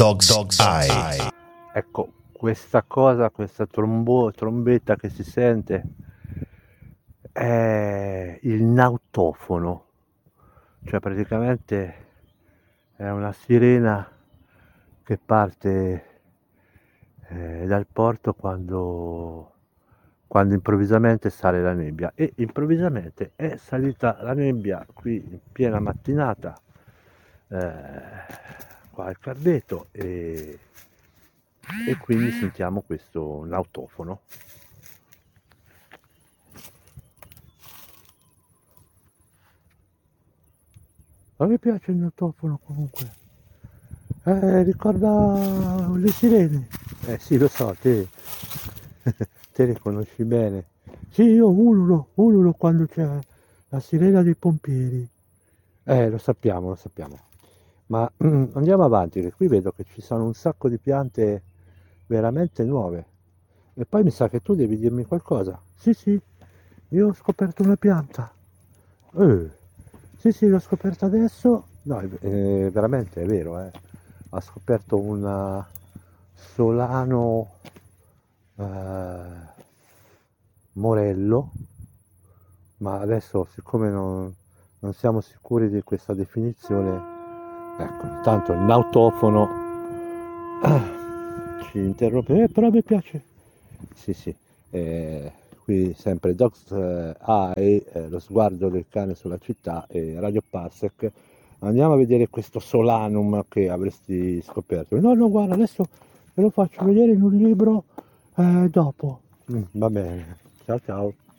Dog's Eye. Ecco, questa cosa, questa trombetta che si sente è il nautofono, cioè praticamente è una sirena che parte dal porto quando improvvisamente sale la nebbia, e improvvisamente è salita la nebbia qui in piena mattinata qua al Cardeto, e quindi sentiamo questo nautofono. A me piace il nautofono comunque, ricorda le sirene. Sì, lo so, te te le conosci bene. Sì, io ululo quando c'è la sirena dei pompieri. Lo sappiamo. Ma andiamo avanti, che qui vedo che ci sono un sacco di piante veramente nuove. E poi mi sa che tu devi dirmi qualcosa. Sì, io ho scoperto una pianta. Eh, sì, l'ho scoperta adesso. No, veramente è vero, eh. Ha scoperto un solano morello, ma adesso siccome non siamo sicuri di questa definizione, ecco, intanto il nautofono ci interrompe, però mi piace. Sì, qui sempre Dogs Eye, lo sguardo del cane sulla città, e Radio Parsec. Andiamo a vedere questo solanum che avresti scoperto. No, guarda, adesso ve lo faccio vedere in un libro dopo. Va bene, ciao.